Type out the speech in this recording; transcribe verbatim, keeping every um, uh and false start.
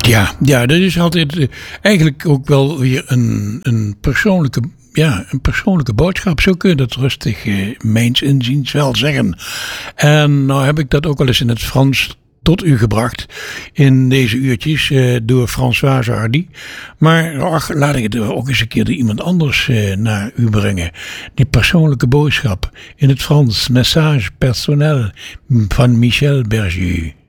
Ja, ja, dat is altijd uh, eigenlijk ook wel weer een, een persoonlijke... Ja, een persoonlijke boodschap. Zo kun je dat rustig, uh, mijns inziens, wel zeggen. En nou heb ik dat ook wel eens in het Frans tot u gebracht. In deze uurtjes uh, door Françoise Hardy. Maar ach, laat ik het ook eens een keer door iemand anders uh, naar u brengen. Die persoonlijke boodschap in het Frans. Message personnel van Michel Berger.